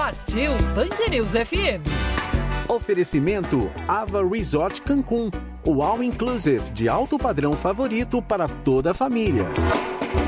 Partiu Band News FM. Oferecimento Ava Resort Cancún, o all-inclusive de alto padrão favorito para toda a família.